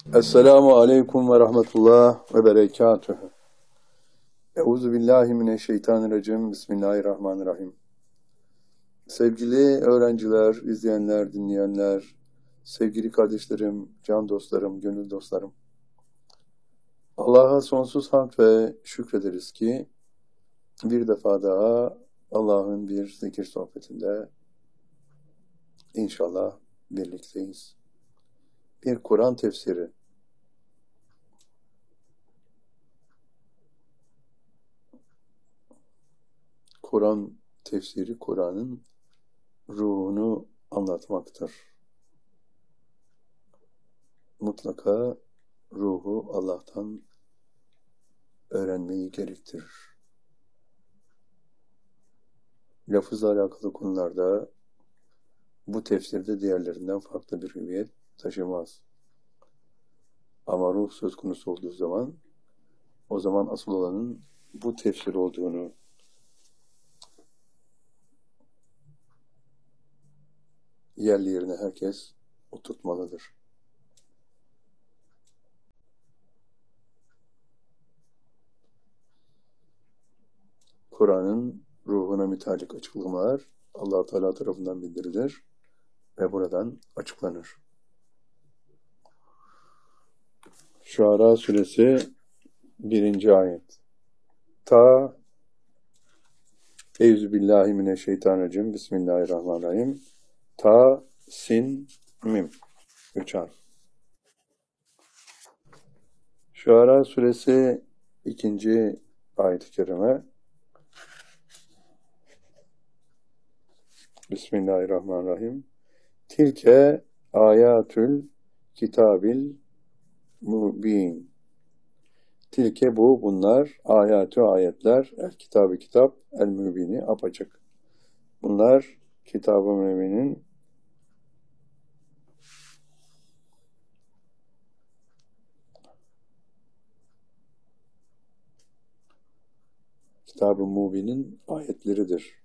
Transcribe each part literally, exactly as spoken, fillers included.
Esselamu aleyküm ve rahmetullah ve berekatuhu. Euzu billahi mineşşeytanirracim. Bismillahirrahmanirrahim. Sevgili öğrenciler, izleyenler, dinleyenler, sevgili kardeşlerim, can dostlarım, gönül dostlarım. Allah'a sonsuz hamd ve şükrederiz ki bir defa daha Allah'ın bir zikir sohbetinde inşallah birlikteyiz. Bir Kur'an tefsiri. Kur'an tefsiri, Kur'an'ın ruhunu anlatmaktır. Mutlaka ruhu Allah'tan öğrenmeyi gerektirir. Lafızla alakalı konularda bu tefsirde diğerlerinden farklı bir hüviyet taşımaz. Ama ruh söz konusu olduğu zaman, o zaman asıl olanın bu tefsir olduğunu yerli yerine herkes oturtmalıdır. Kur'an'ın ruhuna müteallik açıklamalar Allah-u Teala tarafından bildirilir ve buradan açıklanır. Şuara suresi birinci ayet. Ta Euzubillahimineşşeytanirracim. Bismillahirrahmanirrahim. Ta, sin, mim. Üç harf. Şuara suresi ikinci ayet-i kerime. Bismillahirrahmanirrahim. Tilke ayatül kitabil mubin. Tilke bu, bunlar, ayatü ayetler, el kitabı kitap, el mübini apaçık. Bunlar kitab-ı mübinin kitab-ı mübinin ayetleridir.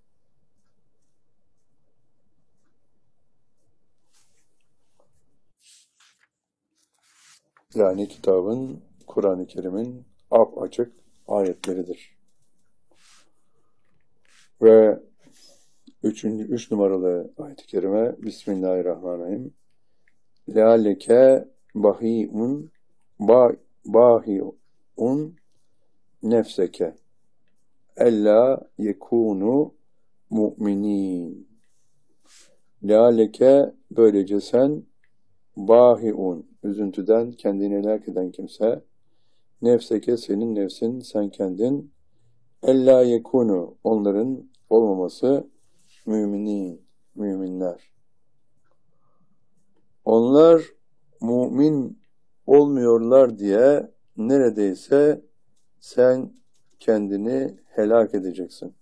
Yani kitabın, Kur'an-ı Kerim'in apaçık ayetleridir. Ve üçüncü, üç numaralı ayet-i kerime Bismillahirrahmanirrahim. Lealleke bahiun ba, bahiun nefseke ella yekunu mu'minin. Lealleke böylece sen bahiun üzüntüden kendini helak eden kimse, nefseke senin nefsin, sen kendin, ella yekunu onların olmaması, müminin müminler. Onlar mümin olmuyorlar diye neredeyse sen kendini helak edeceksin.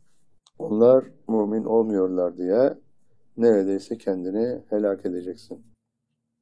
Onlar mümin olmuyorlar diye neredeyse kendini helak edeceksin.